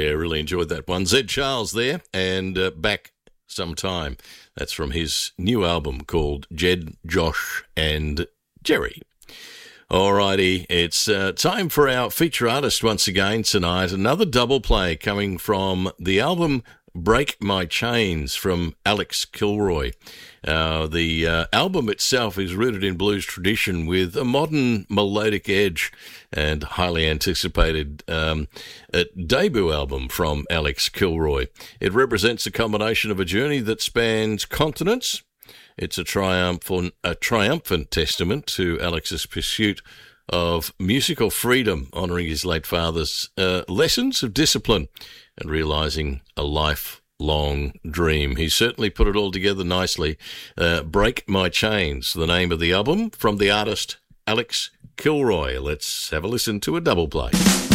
Yeah, really enjoyed that one. Zed Charles there, and Back Sometime. That's from his new album called Jed, Josh and Jerry. Alrighty, it's time for our feature artist once again tonight. Another double play coming from the album Break My Chains from Alex Kilroy. The album itself is rooted in blues tradition with a modern melodic edge and highly anticipated debut album from Alex Kilroy. It represents a combination of a journey that spans continents. It's a triumphant testament to Alex's pursuit of musical freedom, honouring his late father's lessons of discipline and realising a lifelong dream. He certainly put it all together nicely. Break My Chains, the name of the album, from the artist Alex Kilroy. Let's have a listen to a double play.